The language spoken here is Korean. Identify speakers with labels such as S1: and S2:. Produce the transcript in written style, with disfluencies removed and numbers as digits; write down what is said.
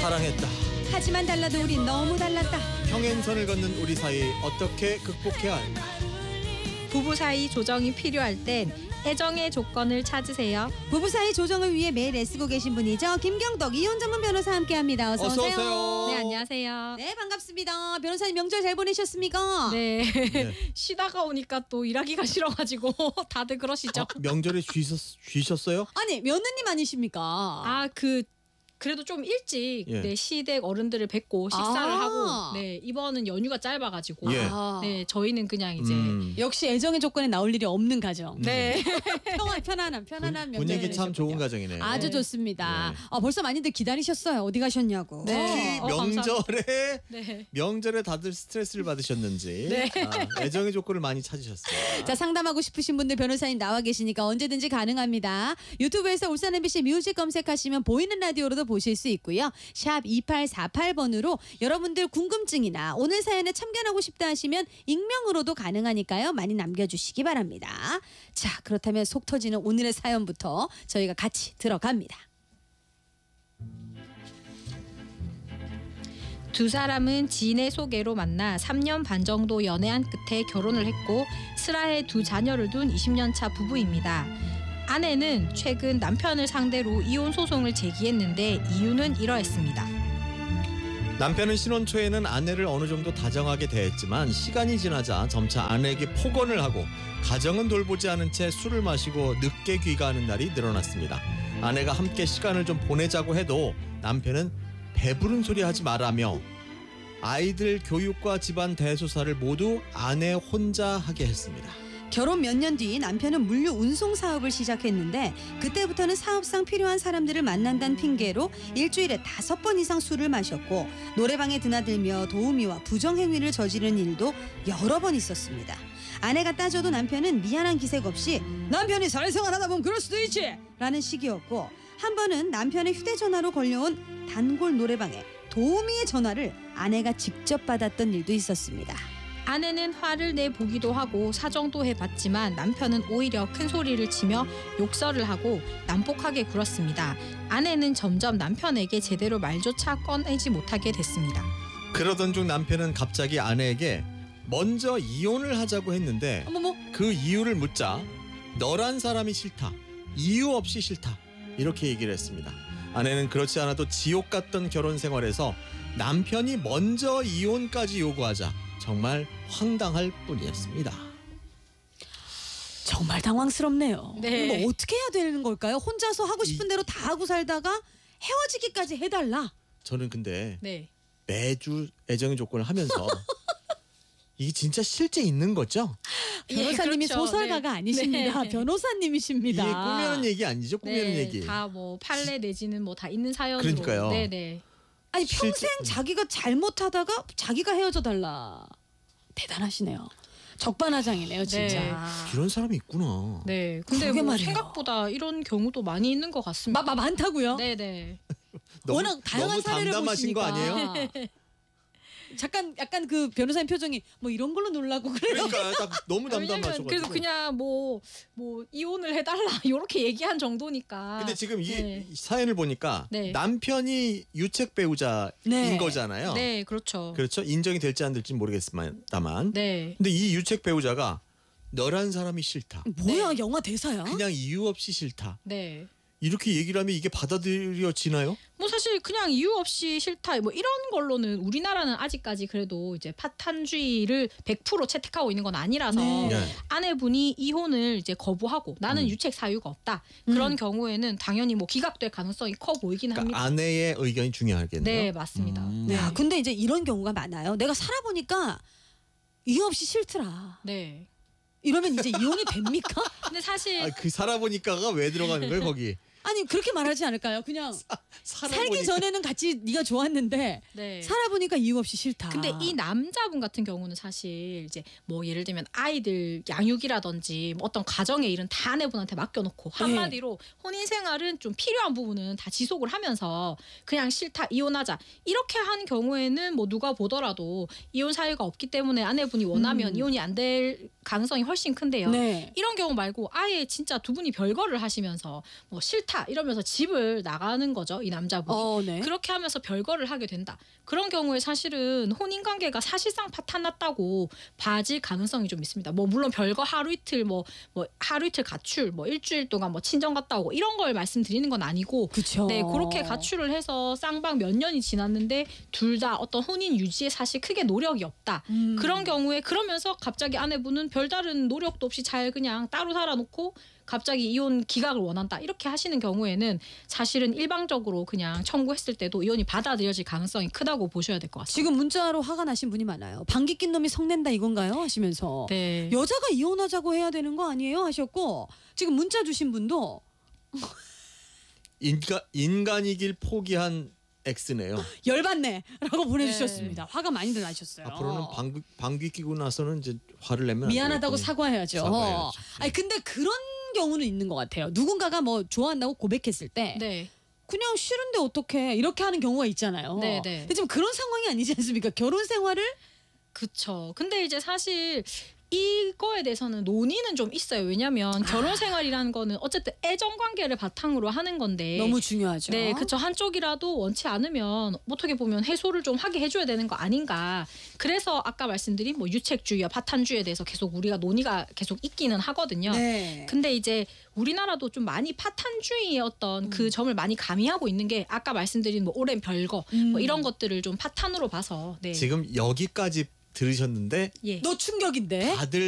S1: 사랑했다.
S2: 하지만 달라도 우린 너무 달랐다.
S1: 평행선을 걷는 우리 사이 어떻게 극복해야 할까?
S3: 부부 사이 조정이 필요할 땐 애정의 조건을 찾으세요.
S2: 부부 사이 조정을 위해 매일 애쓰고 계신 분이죠. 김경덕 이혼 전문 변호사 함께합니다. 어서 오세요.
S3: 네, 안녕하세요.
S2: 네, 반갑습니다. 변호사님 명절 잘 보내셨습니까?
S3: 네.
S1: 네.
S3: 쉬다가 오니까 또 일하기가 싫어가지고 다들 그러시죠.
S1: 명절에 쉬셨어요?
S2: 아니 며느님 아니십니까?
S3: 그래도 좀 일찍
S1: 예.
S3: 네, 시댁 어른들을 뵙고 식사를
S2: 아.
S3: 하고 네, 이번은 연휴가 짧아가지고
S1: 예.
S3: 네, 저희는 그냥 이제
S2: 역시 애정의 조건에 나올 일이 없는 가정.
S3: 네.
S2: 편안한 명절
S1: 분위기 참 좋은
S2: 보내셨군요.
S1: 가정이네요.
S2: 아주
S3: 네.
S2: 좋습니다.
S1: 네.
S2: 벌써 많이들 기다리셨어요. 어디 가셨냐고.
S3: 네.
S1: 명절에
S3: 네.
S1: 명절에 다들 스트레스를 받으셨는지
S3: 네.
S1: 애정의 조건을 많이 찾으셨어요.
S2: 자, 상담하고 싶으신 분들 변호사님 나와 계시니까 언제든지 가능합니다. 유튜브에서 울산 MBC 뮤직 검색하시면 보이는 라디오로도 보실 수 있고요. 샵 2848번으로 여러분들 궁금증이나 오늘 사연에 참견하고 싶다 하시면 익명으로도 가능하니까요. 많이 남겨주시기 바랍니다. 자, 그렇다면 속 터지는 오늘의 사연부터 저희가 같이 들어갑니다.
S3: 두 사람은 지인의 소개로 만나 3년 반 정도 연애한 끝에 결혼을 했고 슬하에 두 자녀를 둔 20년 차 부부입니다. 아내는 최근 남편을 상대로 이혼 소송을 제기했는데 이유는 이러했습니다.
S1: 남편은 신혼 초에는 아내를 어느 정도 다정하게 대했지만 시간이 지나자 점차 아내에게 폭언을 하고 가정은 돌보지 않은 채 술을 마시고 늦게 귀가하는 날이 늘어났습니다. 아내가 함께 시간을 좀 보내자고 해도 남편은 배부른 소리 하지 말라며 아이들 교육과 집안 대소사를 모두 아내 혼자 하게 했습니다.
S2: 결혼 몇 년 뒤 남편은 물류 운송 사업을 시작했는데 그때부터는 사업상 필요한 사람들을 만난다는 핑계로 일주일에 5번 이상 술을 마셨고 노래방에 드나들며 도우미와 부정행위를 저지른 일도 여러 번 있었습니다. 아내가 따져도 남편은 미안한 기색 없이 남편이 사회생활 하다 보면 그럴 수도 있지 라는 식이었고 한 번은 남편의 휴대전화로 걸려온 단골 노래방에 도우미의 전화를 아내가 직접 받았던 일도 있었습니다.
S3: 아내는 화를 내보기도 하고 사정도 해봤지만 남편은 오히려 큰 소리를 치며 욕설을 하고 난폭하게 굴었습니다. 아내는 점점 남편에게 제대로 말조차 꺼내지 못하게 됐습니다.
S1: 그러던 중 남편은 갑자기 아내에게 먼저 이혼을 하자고 했는데
S2: 어머머.
S1: 그 이유를 묻자 너란 사람이 싫다. 이유 없이 싫다. 이렇게 얘기를 했습니다. 아내는 그렇지 않아도 지옥 같던 결혼 생활에서 남편이 먼저 이혼까지 요구하자 정말 황당할 뿐이었습니다.
S2: 정말 당황스럽네요.
S3: 네.
S2: 뭐 어떻게 해야 되는 걸까요? 혼자서 하고 싶은 대로 다 하고 살다가 헤어지기까지 해달라.
S1: 저는 근데
S3: 네.
S1: 매주 애정의 조건을 하면서 이게 진짜 실제 있는 거죠?
S2: 변호사님이
S3: 예, 그렇죠.
S2: 소설가가
S3: 네.
S2: 아니십니다.
S3: 네.
S2: 변호사님이십니다.
S1: 이게 꾸며는 얘기 아니죠? 꾸며는 얘기.
S3: 다 뭐 판례 내지는 뭐 다 있는 사연으로.
S1: 그러니까요.
S3: 네네.
S2: 아니
S1: 실제-
S2: 평생 자기가 잘못하다가 자기가 헤어져 달라. 대단하시네요. 적반하장이네요, 진짜.
S3: 네.
S1: 이런 사람이 있구나.
S3: 네. 근데
S2: 그러게
S3: 뭐
S2: 말이에요.
S3: 생각보다 이런 경우도 많이 있는 것 같습니다.
S2: 많다고요?
S3: 네네.
S2: 워낙 다양한
S1: 너무
S2: 사례를
S1: 담담하신
S2: 보시니까.
S1: 거 아니에요?
S2: 잠깐 약간 그 변호사님 표정이 뭐 이런 걸로 놀라고 그래요.
S1: 그러니까 딱 너무
S3: 왜냐면
S1: 담담하셔가지고.
S3: 그래서 그냥 뭐 이혼을 해달라 이렇게 얘기한 정도니까.
S1: 근데 지금 이
S3: 네.
S1: 사연을 보니까
S3: 네.
S1: 남편이 유책 배우자인
S2: 네.
S1: 거잖아요.
S3: 네, 그렇죠.
S1: 그렇죠. 인정이 될지 안 될지 모르겠습니다만.
S3: 네.
S1: 근데 이 유책 배우자가 너란 사람이 싫다.
S2: 뭐야 영화 대사야?
S1: 그냥 이유 없이 싫다.
S3: 네.
S1: 이렇게 얘기를 하면 이게 받아들여지나요?
S3: 뭐 사실 그냥 이유 없이 싫다 뭐 이런 걸로는 우리나라는 아직까지 그래도 이제 파탄주의를 100% 채택하고 있는 건 아니라서
S2: 네.
S3: 아내분이 이혼을 이제 거부하고 나는 유책 사유가 없다 그런 경우에는 당연히 뭐 기각될 가능성이 커 보이긴
S1: 그러니까
S3: 합니다.
S1: 아내의 의견이 중요하겠네요.
S3: 네, 맞습니다.
S2: 네. 근데 이제 이런 경우가 많아요. 내가 살아보니까 이유 없이 싫더라.
S3: 네.
S2: 이러면 이제 이혼이 됩니까?
S3: 근데 사실
S1: 아, 그 살아보니까가 왜 들어가는 거예요 거기?
S2: 아니 그렇게 말하지 않을까요? 그냥 살기
S1: 살아보니까.
S2: 전에는 같이 네가 좋았는데
S3: 네.
S2: 살아보니까 이유 없이 싫다.
S3: 근데 이 남자분 같은 경우는 사실 이제 뭐 예를 들면 아이들 양육이라든지 뭐 어떤 가정의 일은 다 아내분한테 맡겨놓고 한마디로 혼인 생활은 좀 필요한 부분은 다 지속을 하면서 그냥 싫다 이혼하자 이렇게 한 경우에는 뭐 누가 보더라도 이혼 사유가 없기 때문에 아내분이 원하면 이혼이 안 될 가능성이 훨씬 큰데요.
S2: 네.
S3: 이런 경우 말고 아예 진짜 두 분이 별거를 하시면서 뭐 싫다 이러면서 집을 나가는 거죠. 이 남자분이.
S2: 네.
S3: 그렇게 하면서 별거를 하게 된다. 그런 경우에 사실은 혼인 관계가 사실상 파탄났다고 봐질 가능성이 좀 있습니다. 뭐 물론 별거 하루 이틀 뭐 하루 이틀 가출, 뭐 일주일 동안 뭐 친정 갔다 오고 이런 걸 말씀드리는 건 아니고,
S2: 그렇죠.
S3: 네, 그렇게 가출을 해서 쌍방 몇 년이 지났는데 둘 다 어떤 혼인 유지에 사실 크게 노력이 없다. 그런 경우에 그러면서 갑자기 아내분은 별다른 노력도 없이 잘 그냥 따로 살아놓고 갑자기 이혼 기각을 원한다 이렇게 하시는 경우에는 사실은 일방적으로 그냥 청구했을 때도 이혼이 받아들여질 가능성이 크다고 보셔야 될 것 같습니다.
S2: 지금 문자로 화가 나신 분이 많아요. 방귀 낀 놈이 성낸다 이건가요? 하시면서
S3: 네.
S2: 여자가 이혼하자고 해야 되는 거 아니에요? 하셨고 지금 문자 주신 분도
S1: 인간이길 포기한 X네요.
S2: 열받네라고 보내주셨습니다. 화가 많이들 나셨어요.
S1: 앞으로는 방귀 끼고 나서는 이제 화를 내면 안
S2: 미안하다고
S1: 되겠군요.
S2: 사과해야죠.
S1: 사과해야죠.
S2: 아니 근데 그런 경우는 있는 것 같아요. 누군가가 뭐 좋아한다고 고백했을 때
S3: 네.
S2: 그냥 싫은데 어떡해 이렇게 하는 경우가 있잖아요.
S3: 네, 네.
S2: 근데 지금 그런 상황이 아니지 않습니까? 결혼 생활을
S3: 그쵸. 근데 이제 사실 이거에 대해서는 논의는 좀 있어요. 왜냐하면 결혼 생활이라는 거는 어쨌든 애정 관계를 바탕으로 하는 건데
S2: 너무 중요하죠.
S3: 네, 그쵸. 한쪽이라도 원치 않으면 어떻게 보면 해소를 좀 하게 해줘야 되는 거 아닌가. 그래서 아까 말씀드린 뭐 유책주의와 파탄주의에 대해서 계속 우리가 논의가 계속 있기는 하거든요.
S2: 네.
S3: 근데 이제 우리나라도 좀 많이 파탄주의의 어떤 그 점을 많이 가미하고 있는 게 아까 말씀드린 뭐 오랜 별거 뭐 이런 것들을 좀 파탄으로 봐서 네.
S1: 지금 여기까지 들으셨는데
S3: 예.
S2: 너 충격인데?
S1: 다들